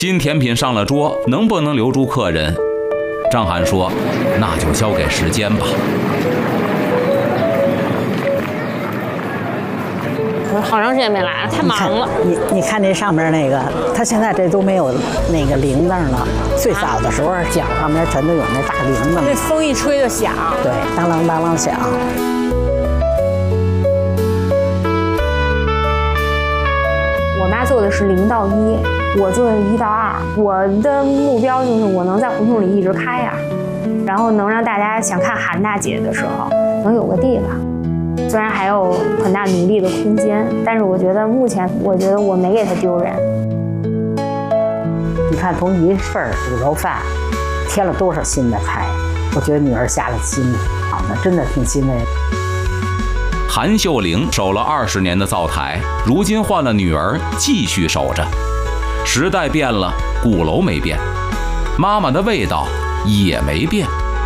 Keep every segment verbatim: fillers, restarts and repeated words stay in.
新甜品上了桌，能不能留住客人？张涵说：“那就交给时间吧。” 我好长时间没来了，太忙了。 你你你看这上面那个，它现在这都没有那个铃铛了。最早的时候，脚上面全都有那大铃铛。 那风一吹就响。 对，当啷当啷响。 我妈做的是零到一，我做的是一到二。我的目标就是我能在胡同里一直开呀、啊，然后能让大家想看韩大姐的时候能有个地方。虽然还有很大努力的空间，但是我觉得目前，我觉得我没给她丢人。 你看，从一份卤肉饭添了多少新的菜，我觉得女儿下了心，好的，真的挺欣慰的。 韩秀玲守了二十年的灶台，如今换了女儿继续守着。时代变了，鼓楼没变，妈妈的味道也没变。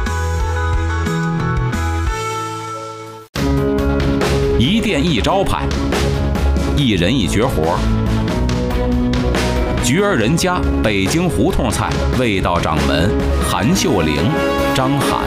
一店一招牌，一人一绝活。菊儿人家北京胡同菜味道掌门韩秀玲、张涵。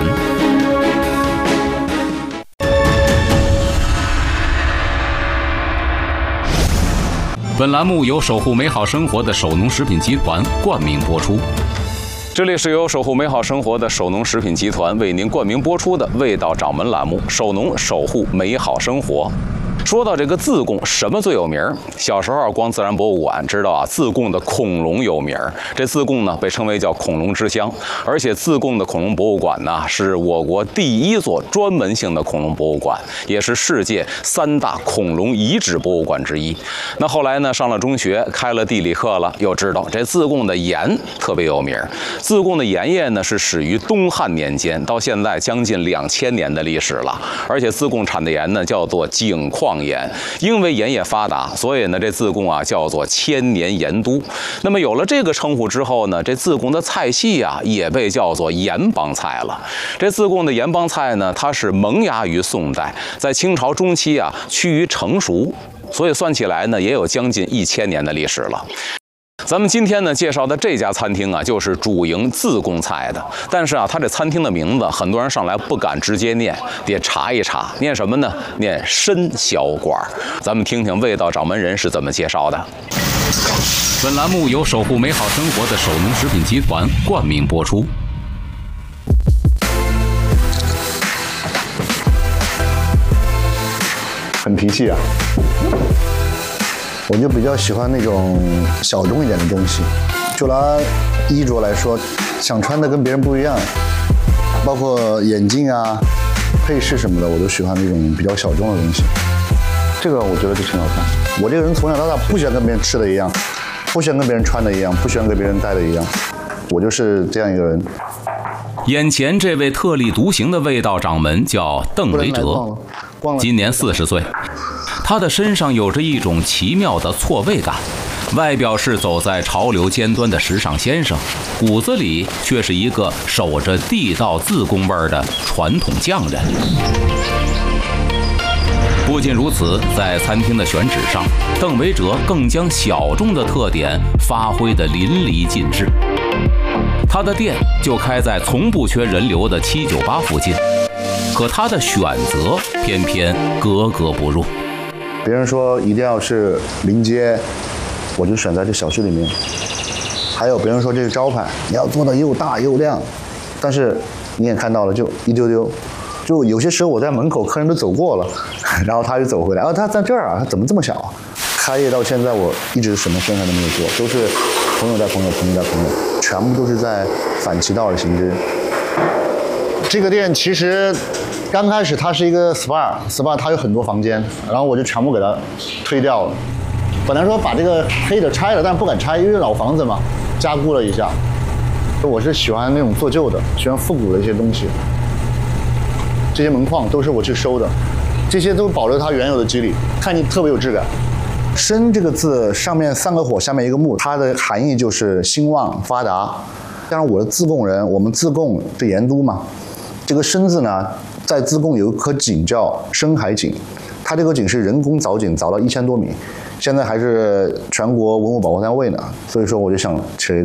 本栏目由守护美好生活的守农食品集团冠名播出。这里是由守护美好生活的守农食品集团为您冠名播出的味道掌门栏目，守农守护美好生活。说到这个自贡，什么最有名？小时候逛自然博物馆知道啊，自贡的恐龙有名。这自贡呢被称为叫恐龙之乡，而且自贡的恐龙博物馆呢是我国第一座专门性的恐龙博物馆，也是世界三大恐龙遗址博物馆之一。那后来呢上了中学，开了地理课了，又知道这自贡的盐特别有名。自贡的盐业呢是始于东汉年间，到现在将近两千年的历史了。而且自贡产的盐呢叫做井矿盐，因为盐业发达，所以呢这自贡啊叫做千年盐都。那么有了这个称呼之后呢，这自贡的菜系啊也被叫做盐帮菜了。这自贡的盐帮菜呢，它是萌芽于宋代，在清朝中期啊趋于成熟，所以算起来呢也有将近一千年的历史了。咱们今天呢介绍的这家餐厅啊，就是主营自贡菜的。但是啊，它这餐厅的名字，很多人上来不敢直接念，得查一查，念什么呢？念参小馆。咱们听听味道掌门人是怎么介绍的。本栏目由守护美好生活的守农食品集团冠名播出。 很提气啊！我就比较喜欢那种小众一点的东西，就拿衣着来说，想穿的跟别人不一样，包括眼镜啊、配饰什么的，我都喜欢那种比较小众的东西。这个我觉得就挺好看。我这个人从小到大不喜欢跟别人吃的一样，不喜欢跟别人穿的一样，不喜欢跟别人戴的一样，我就是这样一个人。 眼前这位特立独行的味道掌门叫邓维哲，今年四十岁。他的身上有着一种奇妙的错位感，外表是走在潮流尖端的时尚先生，骨子里却是一个守着地道自贡味儿的传统匠人。不仅如此，在餐厅的选址上，邓维哲更将小众的特点发挥得淋漓尽致。他的店就开在从不缺人流的七九八附近，可他的选择偏偏格格不入。 别人说一定要是临街，我就选在这小区里面。还有别人说这是招牌，你要做的又大又亮，但是你也看到了，就一丢丢。就有些时候我在门口，客人都走过了，然后他就走回来，啊，他在这儿啊，他怎么这么小啊？开业到现在，我一直什么宣传都没有做，都是朋友带朋友，朋友带朋友，全部都是在反其道而行之。这个店其实刚开始它是一个 S P A，S P A 它有很多房间，然后我就全部给它推掉了。本来说把这个黑的拆了，但不敢拆，因为老房子嘛，加固了一下。我是喜欢那种做旧的，喜欢复古的一些东西。这些门框都是我去收的，这些都保留它原有的肌理，看你特别有质感。参这个字上面三个火，下面一个木，它的含义就是兴旺发达。当然我是自贡人，我们自贡是盐都嘛。这个参字呢，在自贡有一颗井叫深海井，它这个井是人工凿井，凿了一千多米，现在还是全国文物保护单位呢。所以说我就想起